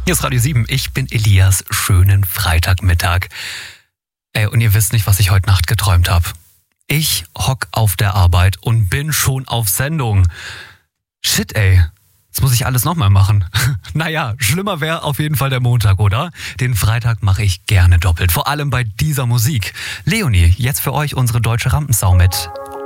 Hier ist Radio 7, ich bin Elias. Schönen Freitagmittag. Ey, und ihr wisst nicht, was ich heute Nacht geträumt habe. Ich hock auf der Arbeit und bin schon auf Sendung. Shit, ey. Jetzt muss ich alles nochmal machen. Naja, schlimmer wäre auf jeden Fall der Montag, oder? Den Freitag mache ich gerne doppelt, vor allem bei dieser Musik. Leonie, jetzt für euch unsere deutsche Rampensau mit